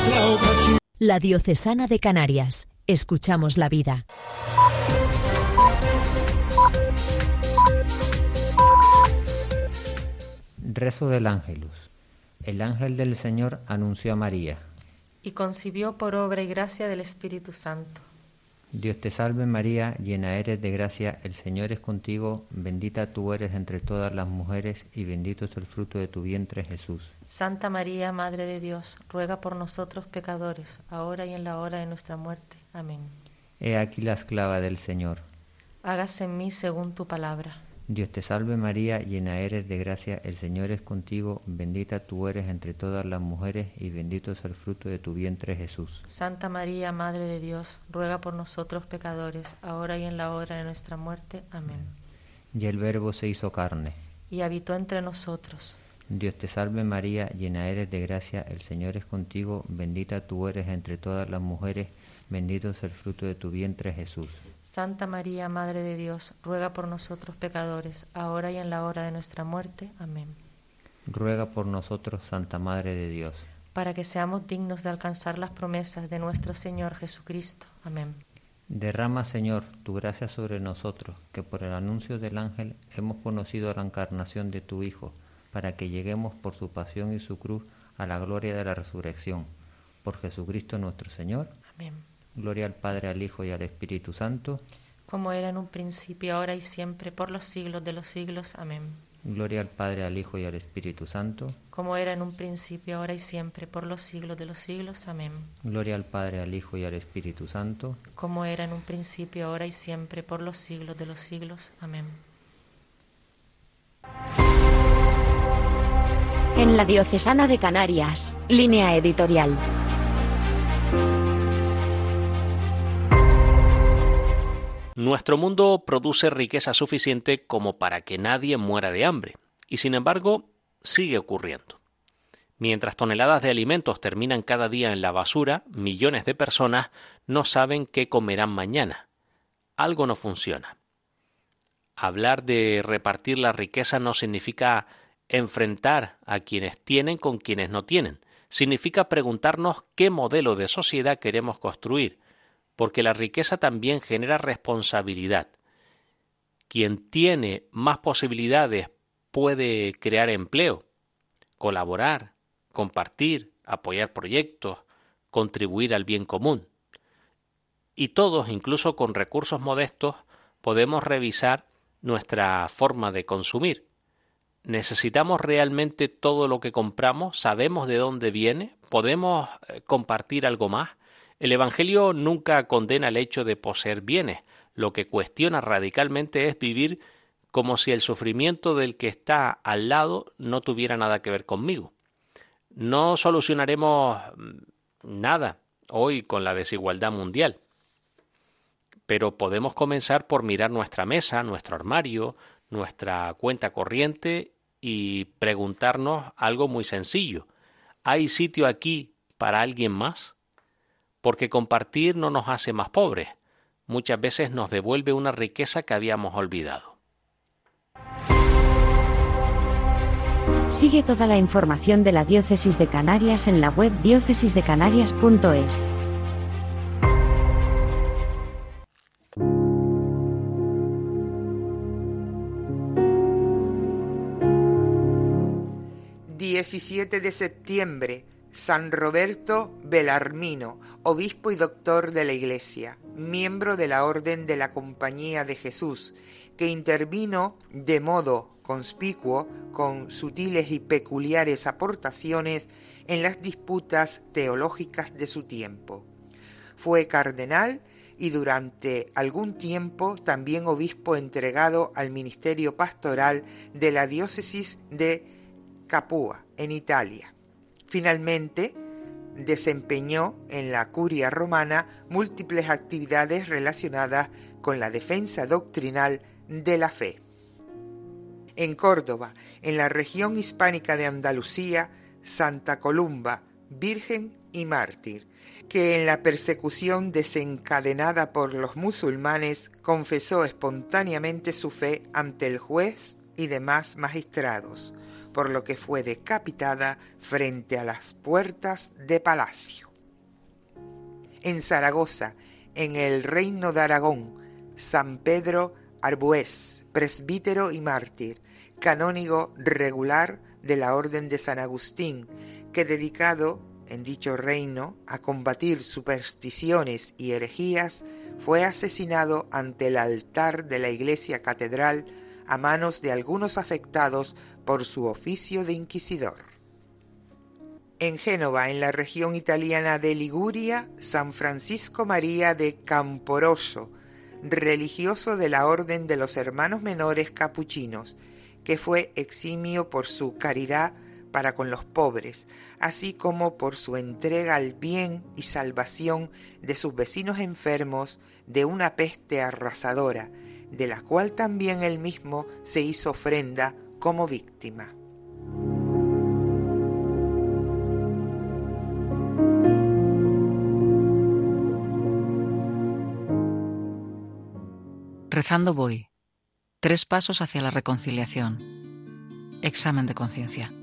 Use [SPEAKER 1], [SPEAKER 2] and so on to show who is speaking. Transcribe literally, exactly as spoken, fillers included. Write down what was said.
[SPEAKER 1] es la ocasión.
[SPEAKER 2] La Diocesana de Canarias. Escuchamos la vida.
[SPEAKER 3] Rezo del Ángelus. El ángel del Señor anunció a María.
[SPEAKER 4] Y concibió por obra y gracia del Espíritu Santo.
[SPEAKER 3] Dios te salve María, llena eres de gracia, el Señor es contigo, bendita tú eres entre todas las mujeres y bendito es el fruto de tu vientre Jesús.
[SPEAKER 4] Santa María, Madre de Dios, ruega por nosotros pecadores, ahora y en la hora de nuestra muerte. Amén.
[SPEAKER 3] He aquí la esclava del Señor.
[SPEAKER 4] Hágase en mí según tu palabra.
[SPEAKER 3] Dios te salve María, llena eres de gracia, el Señor es contigo, bendita tú eres entre todas las mujeres y bendito es el fruto de tu vientre Jesús.
[SPEAKER 4] Santa María, Madre de Dios, ruega por nosotros pecadores, ahora y en la hora de nuestra muerte. Amén.
[SPEAKER 3] Y el Verbo se hizo carne.
[SPEAKER 4] Y habitó entre nosotros.
[SPEAKER 3] Dios te salve María, llena eres de gracia, el Señor es contigo, bendita tú eres entre todas las mujeres, bendito es el fruto de tu vientre Jesús.
[SPEAKER 4] Santa María, Madre de Dios, ruega por nosotros pecadores, ahora y en la hora de nuestra muerte. Amén.
[SPEAKER 3] Ruega por nosotros, Santa Madre de Dios,
[SPEAKER 4] para que seamos dignos de alcanzar las promesas de nuestro Señor Jesucristo. Amén.
[SPEAKER 3] Derrama, Señor, tu gracia sobre nosotros, que por el anuncio del ángel hemos conocido la encarnación de tu Hijo, para que lleguemos por su pasión y su cruz a la gloria de la resurrección. Por Jesucristo nuestro Señor.
[SPEAKER 4] Amén.
[SPEAKER 3] Gloria al Padre, al Hijo y al Espíritu Santo.
[SPEAKER 4] Como era en un principio, ahora y siempre, por los siglos de los siglos. Amén.
[SPEAKER 3] Gloria al Padre, al Hijo y al Espíritu Santo.
[SPEAKER 4] Como era en un principio, ahora y siempre, por los siglos de los siglos. Amén.
[SPEAKER 3] Gloria al Padre, al Hijo y al Espíritu Santo.
[SPEAKER 4] Como era en un principio, ahora y siempre, por los siglos de los siglos. Amén.
[SPEAKER 2] En la Diocesana de Canarias, línea editorial.
[SPEAKER 5] Nuestro mundo produce riqueza suficiente como para que nadie muera de hambre, y sin embargo sigue ocurriendo. Mientras toneladas de alimentos terminan cada día en la basura, millones de personas no saben qué comerán mañana. Algo no funciona. Hablar de repartir la riqueza no significa enfrentar a quienes tienen con quienes no tienen. Significa preguntarnos qué modelo de sociedad queremos construir, porque la riqueza también genera responsabilidad. Quien tiene más posibilidades puede crear empleo, colaborar, compartir, apoyar proyectos, contribuir al bien común. Y todos, incluso con recursos modestos, podemos revisar nuestra forma de consumir. ¿Necesitamos realmente todo lo que compramos? ¿Sabemos de dónde viene? ¿Podemos compartir algo más? El Evangelio nunca condena el hecho de poseer bienes. Lo que cuestiona radicalmente es vivir como si el sufrimiento del que está al lado no tuviera nada que ver conmigo. No solucionaremos nada hoy con la desigualdad mundial, pero podemos comenzar por mirar nuestra mesa, nuestro armario, nuestra cuenta corriente y preguntarnos algo muy sencillo. ¿Hay sitio aquí para alguien más? Porque compartir no nos hace más pobres. Muchas veces nos devuelve una riqueza que habíamos olvidado.
[SPEAKER 2] Sigue toda la información de la Diócesis de Canarias en la web diócesis de canarias punto es.
[SPEAKER 6] diecisiete de septiembre, San Roberto Belarmino, obispo y doctor de la Iglesia, miembro de la Orden de la Compañía de Jesús, que intervino de modo conspicuo con sutiles y peculiares aportaciones en las disputas teológicas de su tiempo. Fue cardenal y durante algún tiempo también obispo entregado al ministerio pastoral de la diócesis de Capua, en Italia. Finalmente, desempeñó en la curia romana múltiples actividades relacionadas con la defensa doctrinal de la fe. En Córdoba, en la región hispánica de Andalucía, Santa Columba, virgen y mártir, que en la persecución desencadenada por los musulmanes confesó espontáneamente su fe ante el juez y demás magistrados, por lo que fue decapitada frente a las puertas de palacio. En Zaragoza, en el Reino de Aragón, San Pedro Arbués, presbítero y mártir, canónigo regular de la Orden de San Agustín, que dedicado en dicho reino a combatir supersticiones y herejías, fue asesinado ante el altar de la iglesia catedral a manos de algunos afectados por su oficio de inquisidor. En Génova, en la región italiana de Liguria, San Francisco María de Camporoso, religioso de la Orden de los Hermanos Menores Capuchinos, que fue eximio por su caridad para con los pobres, así como por su entrega al bien y salvación de sus vecinos enfermos de una peste arrasadora, de la cual también él mismo se hizo ofrenda como víctima.
[SPEAKER 1] Rezando voy. Tres pasos hacia la reconciliación. Examen de conciencia.